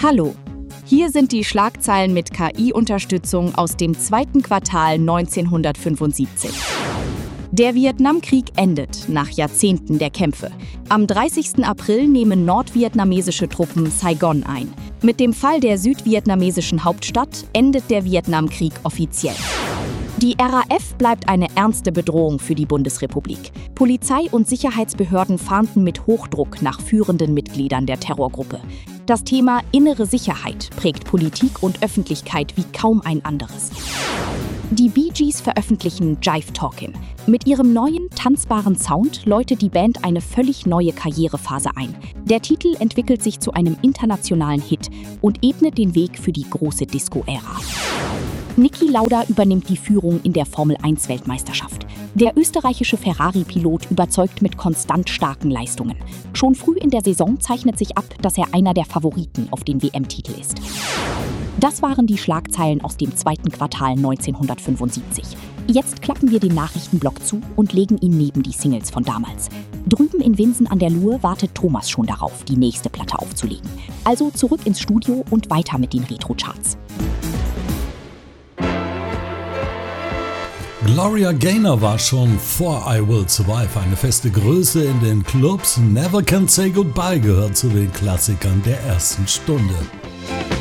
Hallo, hier sind die Schlagzeilen mit KI-Unterstützung aus dem zweiten Quartal 1975. Der Vietnamkrieg endet nach Jahrzehnten der Kämpfe. Am 30. April nehmen nordvietnamesische Truppen Saigon ein. Mit dem Fall der südvietnamesischen Hauptstadt endet der Vietnamkrieg offiziell. Die RAF bleibt eine ernste Bedrohung für die Bundesrepublik. Polizei und Sicherheitsbehörden fahnden mit Hochdruck nach führenden Mitgliedern der Terrorgruppe. Das Thema innere Sicherheit prägt Politik und Öffentlichkeit wie kaum ein anderes. Die Bee Gees veröffentlichen Jive Talkin'. Mit ihrem neuen, tanzbaren Sound läutet die Band eine völlig neue Karrierephase ein. Der Titel entwickelt sich zu einem internationalen Hit und ebnet den Weg für die große Disco-Ära. Niki Lauda übernimmt die Führung in der Formel-1-Weltmeisterschaft. Der österreichische Ferrari-Pilot überzeugt mit konstant starken Leistungen. Schon früh in der Saison zeichnet sich ab, dass er einer der Favoriten auf den WM-Titel ist. Das waren die Schlagzeilen aus dem zweiten Quartal 1975. Jetzt klappen wir den Nachrichtenblock zu und legen ihn neben die Singles von damals. Drüben in Winsen an der Luhe wartet Thomas schon darauf, die nächste Platte aufzulegen. Also zurück ins Studio und weiter mit den Retro-Charts. Gloria Gaynor war schon vor I Will Survive eine feste Größe in den Clubs. Never Can Say Goodbye gehört zu den Klassikern der ersten Stunde.